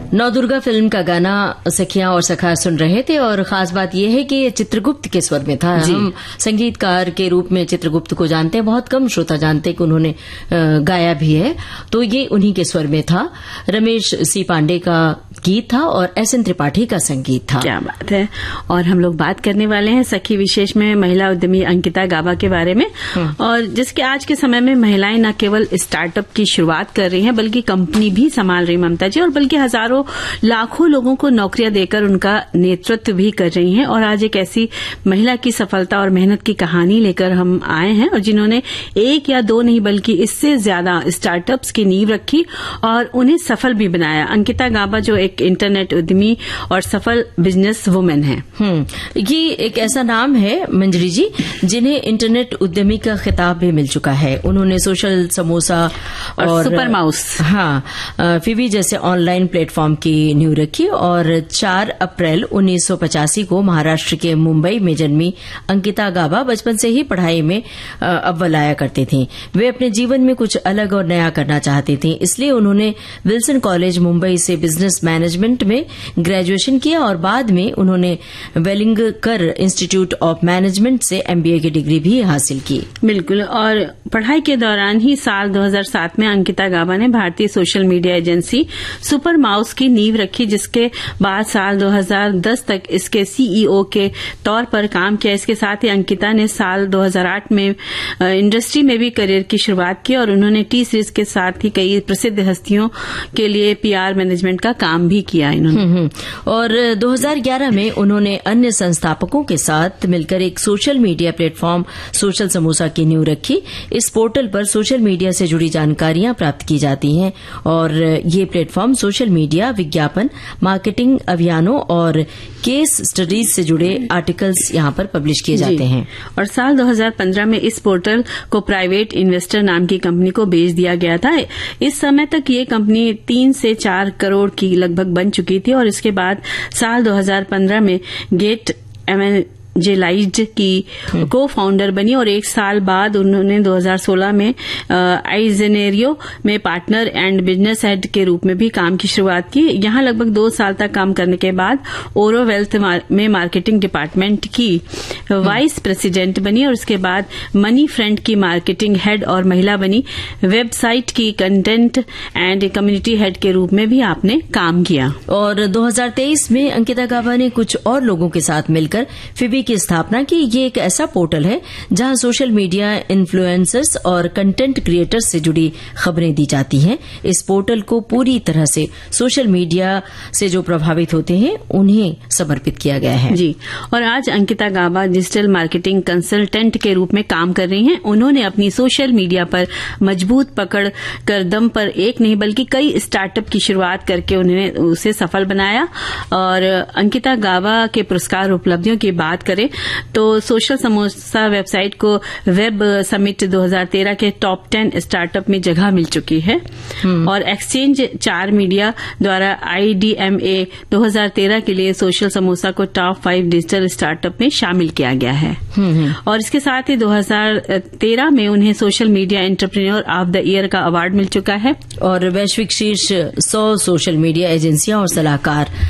Navdurga film का गाना सखियां और सखा सुन रहे थे और खास बात यह है कि ये चित्रगुप्त के स्वर में था। हम संगीतकार के रूप में चित्रगुप्त को जानते हैं, बहुत कम श्रोता जानते हैं कि उन्होंने गाया भी है, तो ये उन्हीं के स्वर में था। रमेश सी पांडे का गीत था और एस.एन. त्रिपाठी का संगीत था। क्या बात है। और हम लोग बात करने वाले हैं सखी विशेष में महिला उद्यमी अंकिता गाबा के बारे में, और जिसके आज के समय में महिलाएं न केवल स्टार्टअप की शुरुआत कर रही हैं बल्कि कंपनी भी संभाल रही ममता जी, और बल्कि हजारों लाखों लोगों को नौकरियां देकर उनका नेतृत्व भी कर रही हैं। और आज एक ऐसी महिला की सफलता और मेहनत की कहानी लेकर हम आए हैं, और जिन्होंने एक या दो नहीं बल्कि इससे ज्यादा स्टार्टअप्स की नींव रखी और उन्हें सफल भी बनाया। अंकिता गाबा जो एक इंटरनेट उद्यमी और सफल बिजनेस वुमेन है। ये एक ऐसा नाम है मंजरी जी जिन्हें इंटरनेट उद्यमी का खिताब भी मिल चुका है। उन्होंने सोशल समोसा और सुपर माउस फिबी जैसे ऑनलाइन प्लेटफॉर्म की नींव रखी, और 4 अप्रैल 1985 को महाराष्ट्र के मुंबई में जन्मी अंकिता गाबा बचपन से ही पढ़ाई में अव्वल आया करती थी। वे अपने जीवन में कुछ अलग और नया करना चाहती थी, इसलिए उन्होंने विल्सन कॉलेज मुंबई से बिजनेस मैनेजमेंट में ग्रेजुएशन किया और बाद में उन्होंने वेलिंगकर इंस्टीट्यूट ऑफ मैनेजमेंट से एमबीए की डिग्री भी हासिल की। बिल्कुल। और पढ़ाई के दौरान ही साल 2007 में अंकिता गाबा ने भारतीय social media agency super mouse की नींव रखी, जिसके बाद साल 2010 तक इसके सीईओ के तौर पर काम किया। इसके साथ ही अंकिता ने साल 2008 में इंडस्ट्री में भी करियर की शुरुआत की, और उन्होंने टी सीरीज के साथ ही कई प्रसिद्ध हस्तियों के लिए पीआर मैनेजमेंट का काम भी किया इन्होंने। और 2011 में उन्होंने अन्य संस्थापकों के साथ मिलकर एक social media platform social samosa की नींव रखी। इस पोर्टल पर सोशल मीडिया से जुड़ी जानकारियां प्राप्त की जाती हैं, और ये प्लेटफॉर्म सोशल मीडिया, विज्ञापन, मार्केटिंग अभियानों और केस स्टडीज से जुड़े आर्टिकल्स यहां पर पब्लिश किए जाते हैं। और साल 2015 में इस पोर्टल को प्राइवेट इन्वेस्टर नाम की कंपनी को बेच दिया गया था। इस समय तक ये कंपनी 3 से 4 करोड़ की लगभग बन चुकी थी, और इसके बाद साल 2015 में गेट जेलाइज्ड की को फाउंडर बनी, और 1 साल बाद उन्होंने 2016 में आइजेनेरियो में पार्टनर एंड बिजनेस हेड के रूप में भी काम की शुरुआत की। यहां लगभग 2 साल तक काम करने के बाद ओरो वेल्थ में मार्केटिंग डिपार्टमेंट की वाइस प्रेसिडेंट बनी, और उसके बाद मनी फ्रंट की मार्केटिंग हेड और महिला बनी। वेबसाइट की कंटेंट एंड कम्युनिटी हेड के रूप में भी आपने काम किया। और 2023 में अंकिता गाबा ने कुछ और लोगों के साथ मिलकर फिबी की स्थापना की। ये एक ऐसा पोर्टल है जहां सोशल मीडिया इन्फ्लुएंसर्स और कंटेंट क्रिएटर्स से जुड़ी खबरें दी जाती हैं। इस पोर्टल को पूरी तरह से सोशल मीडिया से जो प्रभावित होते हैं उन्हें समर्पित किया गया है। जी। और आज अंकिता गाबा डिजिटल मार्केटिंग कंसल्टेंट के रूप में काम कर रही हैं। उन्होंने अपनी सोशल मीडिया पर मजबूत पकड़ कर दम पर एक नहीं बल्कि कई स्टार्टअप की शुरुआत करके उन्होंने उसे सफल बनाया। और अंकिता गाबा के पुरस्कार उपलब्धियों की बात करें तो सोशल समोसा वेबसाइट को वेब समिट 2013 के टॉप 10 स्टार्टअप में जगह मिल चुकी है, और एक्सचेंज 4 मीडिया द्वारा IDMA 2013 के लिए सोशल समोसा को टॉप 5 डिजिटल स्टार्टअप में शामिल किया गया है। और इसके साथ ही 2013 में उन्हें social media entrepreneur of the year का अवार्ड मिल चुका है। और वैश्विक शीर्ष 100 सोशल मीडिया एजेंसियां और सलाहकार